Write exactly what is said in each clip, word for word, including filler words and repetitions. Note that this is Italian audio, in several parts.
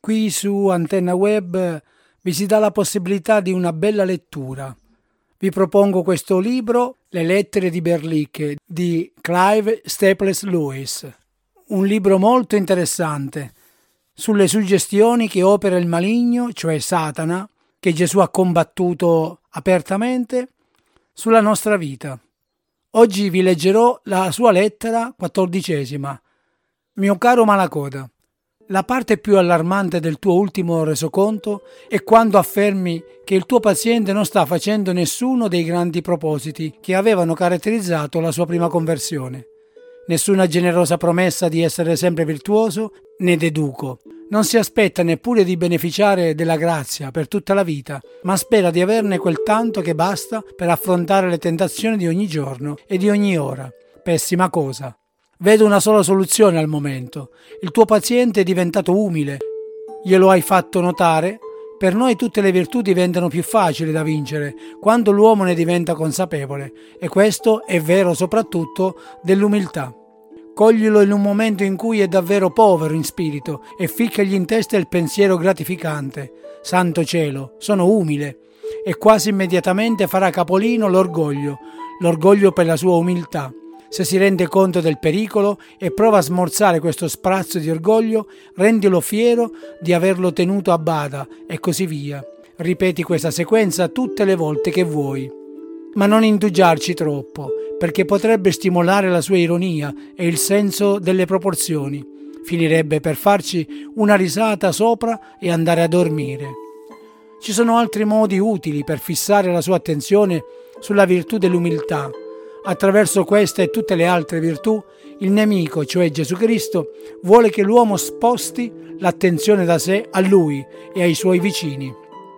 qui su Antenna Web vi si dà la possibilità di una bella lettura. Vi propongo questo libro, Le lettere di Berlicche, di Clive Staples Lewis. Un libro molto interessante sulle suggestioni che opera il maligno, cioè Satana, che Gesù ha combattuto apertamente sulla nostra vita. Oggi vi leggerò la sua lettera quattordicesima. Mio caro Malacoda, la parte più allarmante del tuo ultimo resoconto è quando affermi che il tuo paziente non sta facendo nessuno dei grandi propositi che avevano caratterizzato la sua prima conversione. Nessuna generosa promessa di essere sempre virtuoso, ne deduco. Non si aspetta neppure di beneficiare della grazia per tutta la vita, ma spera di averne quel tanto che basta per affrontare le tentazioni di ogni giorno e di ogni ora. Pessima cosa. Vedo una sola soluzione al momento. Il tuo paziente è diventato umile. Glielo hai fatto notare? Per noi tutte le virtù diventano più facili da vincere quando l'uomo ne diventa consapevole, e questo è vero soprattutto dell'umiltà. Coglilo in un momento in cui è davvero povero in spirito e ficcagli in testa il pensiero gratificante. Santo cielo, sono umile. E quasi immediatamente farà capolino l'orgoglio, l'orgoglio per la sua umiltà. Se si rende conto del pericolo e prova a smorzare questo sprazzo di orgoglio, rendilo fiero di averlo tenuto a bada e così via. Ripeti questa sequenza tutte le volte che vuoi. Ma non indugiarci troppo, perché potrebbe stimolare la sua ironia e il senso delle proporzioni. Finirebbe per farci una risata sopra e andare a dormire. Ci sono altri modi utili per fissare la sua attenzione sulla virtù dell'umiltà. Attraverso questa e tutte le altre virtù, il nemico, cioè Gesù Cristo, vuole che l'uomo sposti l'attenzione da sé a lui e ai suoi vicini.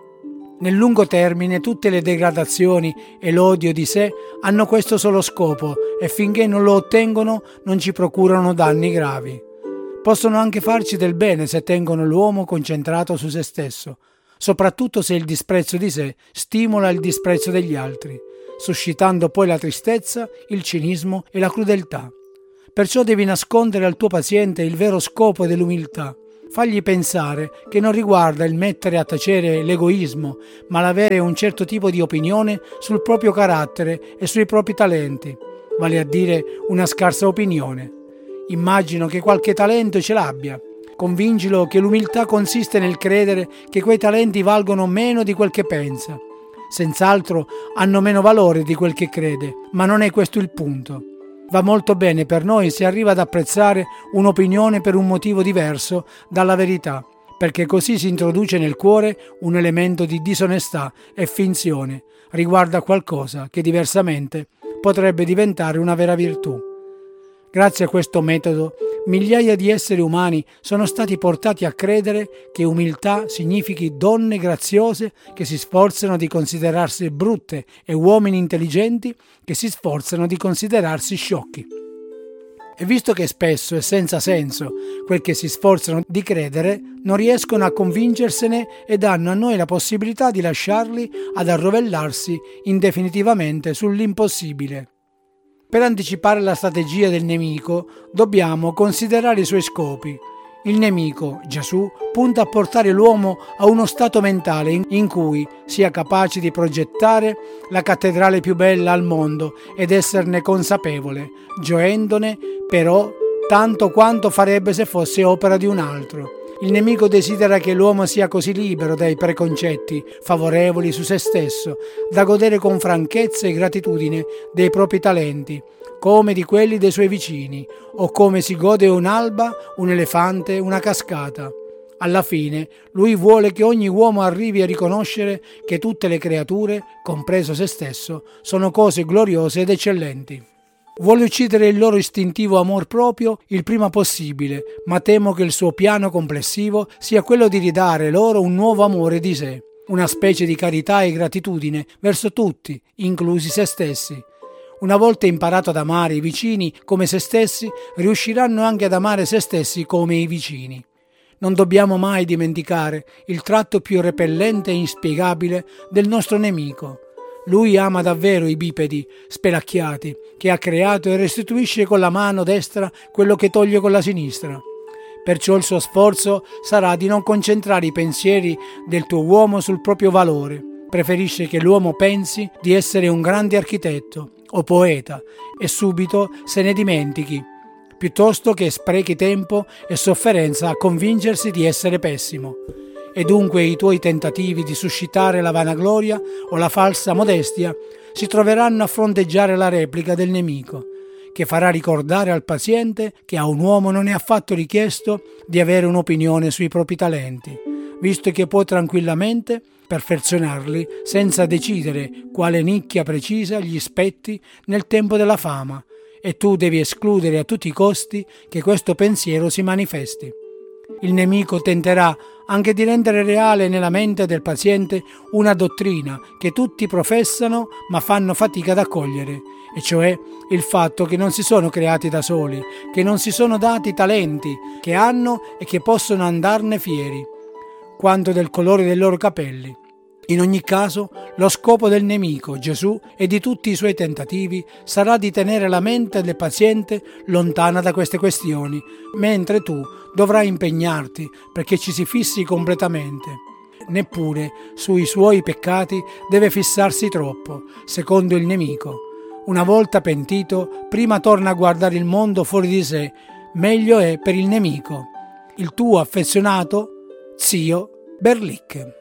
Nel lungo termine tutte le degradazioni e l'odio di sé hanno questo solo scopo e finché non lo ottengono non ci procurano danni gravi. Possono anche farci del bene se tengono l'uomo concentrato su se stesso, soprattutto se il disprezzo di sé stimola il disprezzo degli altri, suscitando poi la tristezza, il cinismo e la crudeltà. Perciò devi nascondere al tuo paziente il vero scopo dell'umiltà. Fagli pensare che non riguarda il mettere a tacere l'egoismo, ma l'avere un certo tipo di opinione sul proprio carattere e sui propri talenti, vale a dire una scarsa opinione. Immagino che qualche talento ce l'abbia. Convincilo che l'umiltà consiste nel credere che quei talenti valgono meno di quel che pensa. Senz'altro hanno meno valore di quel che crede, ma non è questo il punto. Va molto bene per noi se arriva ad apprezzare un'opinione per un motivo diverso dalla verità, perché così si introduce nel cuore un elemento di disonestà e finzione riguardo a qualcosa che diversamente potrebbe diventare una vera virtù. Grazie a questo metodo, migliaia di esseri umani sono stati portati a credere che umiltà significhi donne graziose che si sforzano di considerarsi brutte e uomini intelligenti che si sforzano di considerarsi sciocchi. E visto che spesso è senza senso quel che si sforzano di credere, non riescono a convincersene e danno a noi la possibilità di lasciarli ad arrovellarsi indefinitivamente sull'impossibile. Per anticipare la strategia del nemico, dobbiamo considerare i suoi scopi. Il nemico, Gesù, punta a portare l'uomo a uno stato mentale in cui sia capace di progettare la cattedrale più bella al mondo ed esserne consapevole, gioendone però tanto quanto farebbe se fosse opera di un altro. Il nemico desidera che l'uomo sia così libero dai preconcetti favorevoli su se stesso, da godere con franchezza e gratitudine dei propri talenti, come di quelli dei suoi vicini, o come si gode un'alba, un elefante, una cascata. Alla fine, lui vuole che ogni uomo arrivi a riconoscere che tutte le creature, compreso se stesso, sono cose gloriose ed eccellenti. Vuole uccidere il loro istintivo amor proprio il prima possibile, ma temo che il suo piano complessivo sia quello di ridare loro un nuovo amore di sé, una specie di carità e gratitudine verso tutti, inclusi se stessi. Una volta imparato ad amare i vicini come se stessi, riusciranno anche ad amare se stessi come i vicini. Non dobbiamo mai dimenticare il tratto più repellente e inspiegabile del nostro nemico. Lui ama davvero i bipedi spelacchiati che ha creato e restituisce con la mano destra quello che toglie con la sinistra. Perciò il suo sforzo sarà di non concentrare i pensieri del tuo uomo sul proprio valore. Preferisce che l'uomo pensi di essere un grande architetto o poeta e subito se ne dimentichi, piuttosto che sprechi tempo e sofferenza a convincersi di essere pessimo. E dunque i tuoi tentativi di suscitare la vanagloria o la falsa modestia si troveranno a fronteggiare la replica del nemico, che farà ricordare al paziente che a un uomo non è affatto richiesto di avere un'opinione sui propri talenti, visto che può tranquillamente perfezionarli senza decidere quale nicchia precisa gli spetti nel tempo della fama, e tu devi escludere a tutti i costi che questo pensiero si manifesti. Il nemico tenterà anche di rendere reale nella mente del paziente una dottrina che tutti professano ma fanno fatica ad accogliere, e cioè il fatto che non si sono creati da soli, che non si sono dati talenti, che hanno e che possono andarne fieri, quanto del colore dei loro capelli. In ogni caso, lo scopo del nemico, Gesù, e di tutti i suoi tentativi sarà di tenere la mente del paziente lontana da queste questioni, mentre tu dovrai impegnarti perché ci si fissi completamente. Neppure sui suoi peccati deve fissarsi troppo, secondo il nemico. Una volta pentito, prima torna a guardare il mondo fuori di sé, meglio è per il nemico. Il tuo affezionato zio Berlic.